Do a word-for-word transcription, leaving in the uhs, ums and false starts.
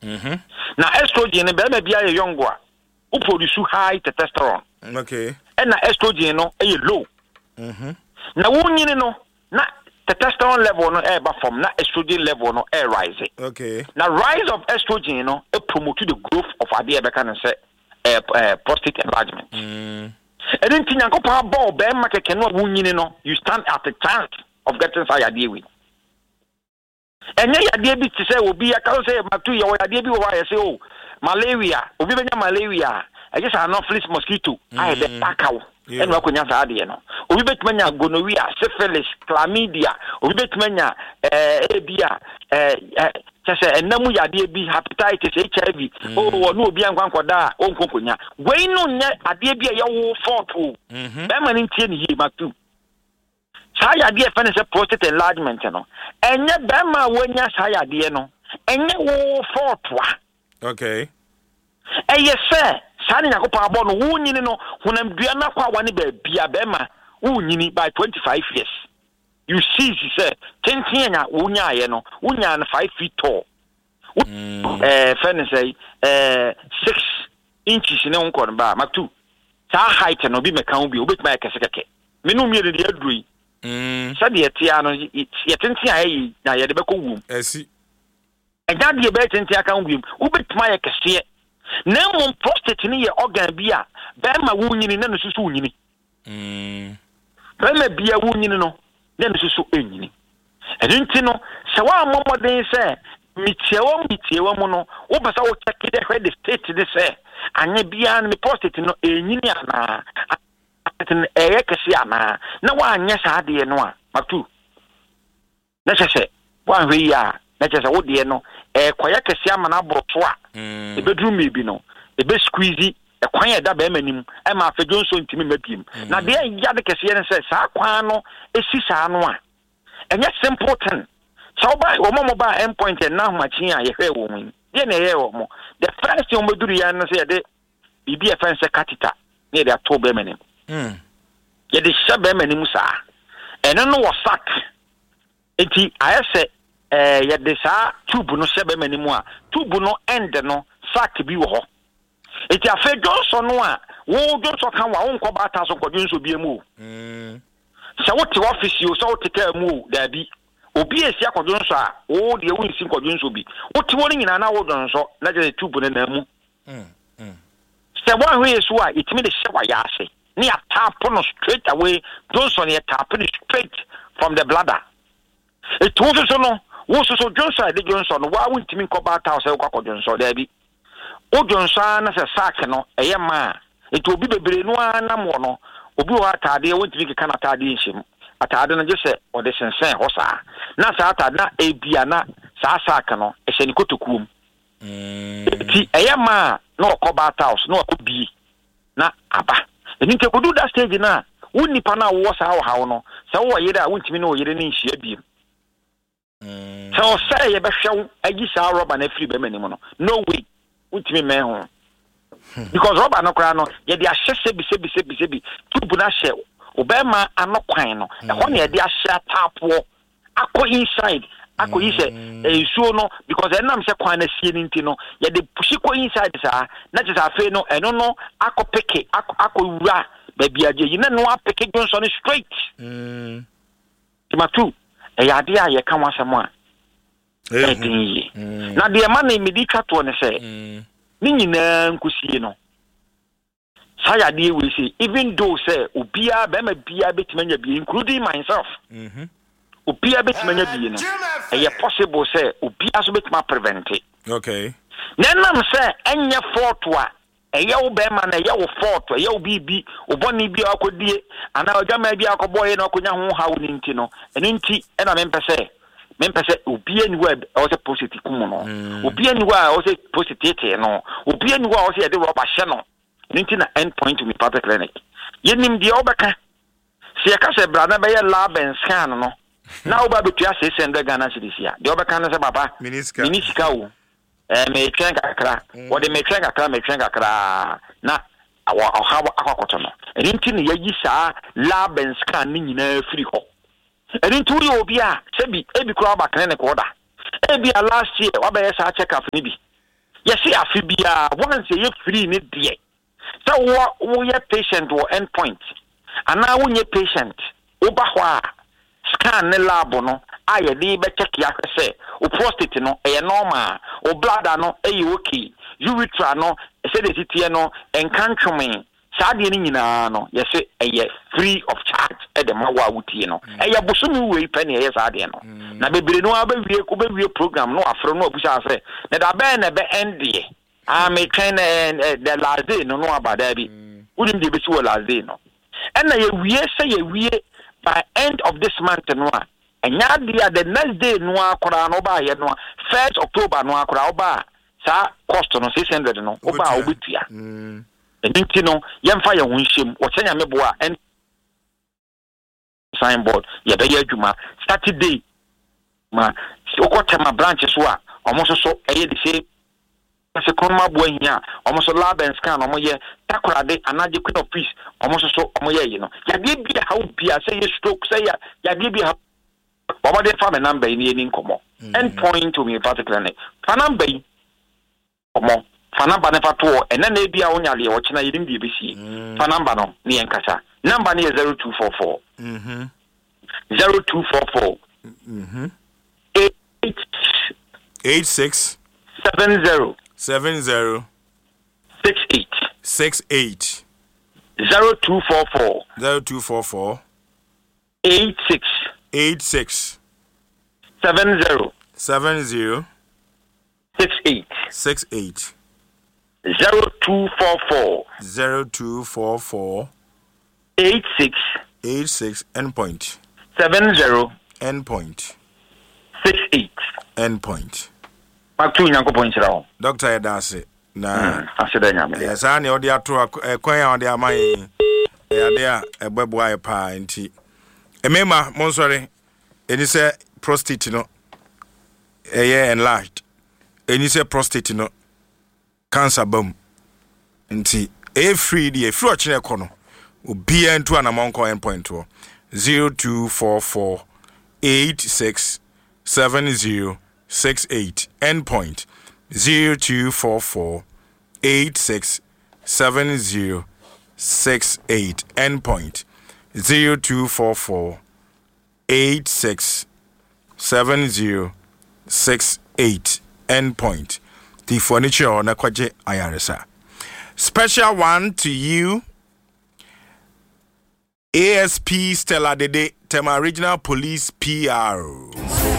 Mhm. Na estrogen no be ma bia ye young boy. Who produce high testosterone. Okay. And na estrogen no e low. Mhm. Na wunyini no na testosterone level no e ba from na estrogen level no e rise. Okay. Now rise of estrogen no e promote the growth of ade e be kan say uh, uh, prostate enlargement. Mm. And then tinyankopa ball be ma keke no wunyini no you stand at a chance of getting say ade with. Enye ade bi ti say obi aka say matu ye ade bi wo wa say oh malaria obi benya malaria e just anopheles mosquito I be pakaw e no akonya sa ade no obi betumanya gonorrhea syphilis chlamydia obi betumanya eh ebia eh chese enamu yade bi hepatitis H I V oh no obi ankwankoda o nkonkonya we no nya ade bi ye wo forto be ma ni ntie ni yi matu sa yade e fa ne se prostate enlargement no enye be ma wonya sa yade no enye wo forto a. Okay. Eh yes sir, sani yakopa abo no wunyini no hunam dua na kwa wane ba bia be ma wunyini by twenty-five years. You see sir, tentin nya wunya ye no, wunya na five feet tall. Mm. Eh fene say eh six inches ne won kon ba matu. Sa height no bi meka obi obetuma kese keke. Me no mi de de adui. Mm. Sa de etia no ye tentin ayi na ye de be ko wum. Esi. Eja de be tentin aka wum, obetuma ye kese. Na mon prostate ni ye organ bia be ma wunyini na no susu wunyini. Mm. Be ma bia wunyini no na no susu enyini. Enti no se wa momoden se mitiewo mitiewo mu no wo basa wo check the where the state dey say anya bia me prostate no enyini ana atin eye kesi ana na wa anya sa de no a matu na sese wa hwe ya na sese wo de no e kwaya kesi ama na abroto a e bedroom me bi no e be squeeze e kwan ya da ba manim e ma afedwo nso ntimi mabiem na de ya de kesi ne se sa kwan no esi sa no a enye simple thing so ba o mo ba endpoint na hmachi a ye hwe wo mu ye na ye wo mo the first thing mo duru ya no se de bibi e fense catheter ne de ato ba manim mm ye de sha ba manim sa eno no wo sack enti ayese eh ye de sa tube no sha ba manim a tube no end no sack bi wo ho enti afa Johnson no a wo Johnson kan wa wo nko ba ta so ko Johnson bi emu mm sa wo te office yo so wo te ka mu da bi obi esi akodwo nso a wo de wo nsi kodwo nso bi wo te wo nyina na wo don nso na je tube ne na mu mm mm se wo ahwe yesu a itimi de hye ya ase ni tap no straight away Johnson ye tap no straight from the bladder it wo so no wo so so Johnson de Johnson no wa wo ntimi ko ba ta so ko kodwo nso da bi o Johnson na se sack no eye ma it obi bebre no anam wo no obi wa atade wo ntimi keka na atade nhim atade no je se o de sensen ho saa na saa atade na ebia na saa sack no e hye ni kotokuum mm ti eyama na okoba house na okobi na aba eni nke kodu that stage na woni pa na wo saa wo hawo no se wo yire a wontimi na wo yire ni nhia bi mm so say ye be hwew agi saa rubber na free be manim no no way wontimi me ho because rubber no kra no ye de ahyese bi se bi se bi se bi tubu na hye obema anokwan no e ho na ye de ahye tapo akọ inside akọ ise e suo no because enam se kwan na sie ni nti no ye de pushi ko inside sa na je sa fe no eno no akọ peke akọ wura ba bia je yina no apeke Johnson straight mm timatu e ya de a ye kan wasem a e din na de ma na imedi twato ne se ni nyina nkusie no saya de we say even though say obia be ma bia betimanya bia including myself mhm obia betimanya bia no e possible say obia so betima prevent it okay nanam say enye forto a eye wo be ma na eye wo forto eye wo bibi oboni bia akodie ana odwama bia akoboye na akonya ho hawo ni nti no eni nti e na mempese mempese obia ni wa o se positive kum no obia ni wa o se positive no obia ni wa o se de rubber hye no ninti na end point to me public clinic yenim dia obeka se ka se brana be ye lab and scan no na oba betua six hundred Ghana cedis ya dia obeka na se papa miniska miniska wo eh me twen kakra wo de me twen kakra me twen kakra na awo ahawo akwakoto no ninti ne yayi saa lab and scan ni nyina free ho ninti wo obi a se bi e bi kura ba clinic order e bi last year wa be ye saa check up ni bi Yes, Afibia, once a year free in it, dear. So, what we are patient or endpoint. And now, when you're patient, Obahwa, scan the lab, no, I a day better check say, or prostate, no, a normal, or bladder, no, a okay, urethra, no, said it, no, and country me. Sadi ni na no yesi eye free of charge e de mawa wutie no eye bosomu we penny eye sadi no na bebre no abawie ko bewie program no afro no obusa ase na da be na be endie a me train the last day no no abada bi udim de be si last day no and na ye wie say ye wie by end of this month no a enya dia the next day no akora no ba ye no first October no akora oba sa cost no six hundred no oba obetua Ninti no yemfa ye hunhyem wochenya meboa and signboard ye be adwuma Saturday ma okotema branch so a omoso so eye de say se konma boahia omoso lab and scan omoye takorade anaje queen of peace omoso so omoye yi no ya de bia how bia say ye stroke say ya ya de bia baba de fa me number ni ni nkomo end point to me particularly fa number yi omo fa number never to and then maybe I only a watch na yidim B B C. Fa number no ni enkasa. Number ni zero two four four. Mhm. zero two four four. Mhm. eight eight six seven zero seven zero six eight six eight zero two four four zero two four four eight six eight six seven zero seven zero six eight six eight Zero two four four zero two four four eight six eight six endpoint seven zero endpoint six eight endpoint. Matu nyanko point rawo. Doctor Edase na aseda nyame. Yes, ani odi ato kwan ya odi amai. Ya de a ebebo aye pa nti. Emema monsore eni se prostate no eye enlarged. Eni se prostate no cancer bum nti e free the free ochine ekono obi entu anamonko endpoint to zero two four four eight six seven zero six eight endpoint zero two four four eight six seven zero six eight endpoint zero two four four eight six seven zero six eight endpoint. The furniture na kwaje ayaresa. Special one to you, A S P Stella Dede, Tema Regional Police P R.